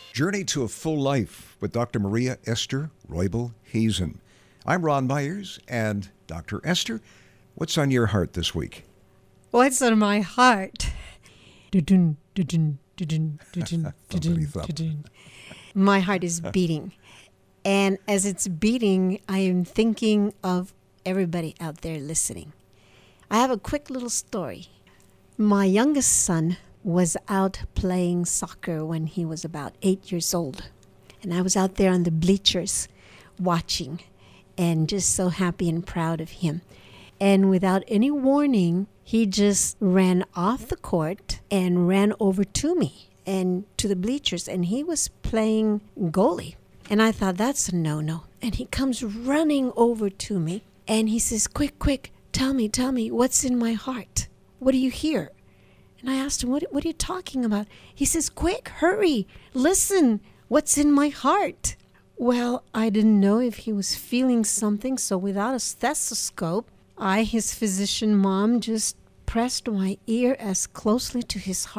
Journey to a Full Life with Dr. Maria Esther Roybal Hazen. I'm Ron Myers, and Dr. Esther, what's on your heart this week? What's on my heart? Dun, dun, dun, Thumpity thump. My heart is beating. And as it's beating, I am thinking of everybody out there listening. I have a quick little story. My youngest son was out playing soccer when he was about 8 years old. And I was out there on the bleachers watching and just so happy and proud of him. And without any warning, he just ran off the court and ran over to me and to the bleachers. And he was playing goalie. And I thought, that's a no-no. And he comes running over to me and he says, quick, tell me, what's in my heart? What do you hear? And I asked him, what are you talking about? He says, quick, hurry, listen, what's in my heart? Well, I didn't know if he was feeling something, so without a stethoscope, I, his physician mom, just pressed my ear as closely to his heart